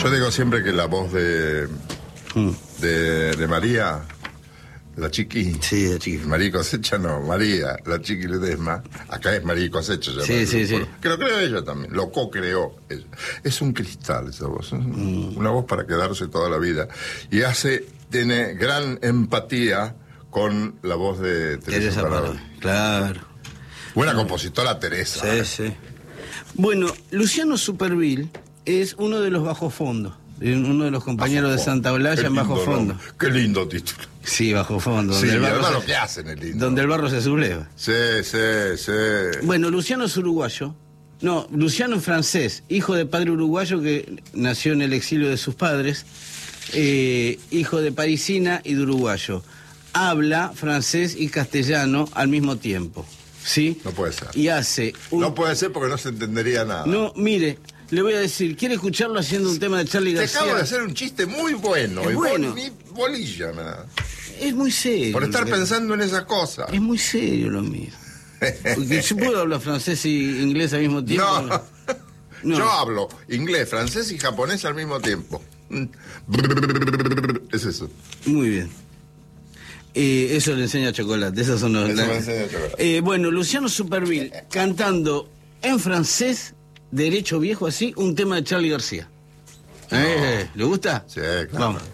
Yo digo siempre que la voz de María, la Chiqui. Sí, la Chiqui. María Cosecha no, María, la Chiqui Ledesma. Acá es María Cosecha. Sí. Que lo creó ella también, lo co-creó ella. Es un cristal esa voz, una voz para quedarse toda la vida. Y tiene gran empatía con la voz de Teresa Parodi. Claro. Buena compositora Teresa. Sí. Bueno, Luciano Supervielle es uno de los bajos-fondos, uno de los compañeros de Santa Olalla en Bajo Fondo. Qué lindo título. Sí, Bajo Fondo. Sí, lo que hacen es lindo. Donde el barro se subleva. Sí. Bueno, Luciano es uruguayo. No, Luciano es francés, hijo de padre uruguayo que nació en el exilio de sus padres, hijo de parisina y de uruguayo. Habla francés y castellano al mismo tiempo. ¿Sí? No puede ser. Y hace No puede ser porque no se entendería nada. No, mire, le voy a decir, ¿quiere escucharlo haciendo un tema de Charly García? Te acabo de hacer un chiste muy bueno. Es bueno. Ni bolilla me da. Es muy serio. Por estar pensando en esa cosa. Es muy serio lo mío. Porque yo puedo hablar francés y inglés al mismo tiempo. No. Yo hablo inglés, francés y japonés al mismo tiempo. Es eso. Muy bien. Eso le enseña Chocolate. Esos son los. Eso me enseña Chocolate. Bueno, Luciano Supervielle cantando en francés, derecho viejo así, un tema de Charly García. ¿Le gusta? Sí, claro. Vamos.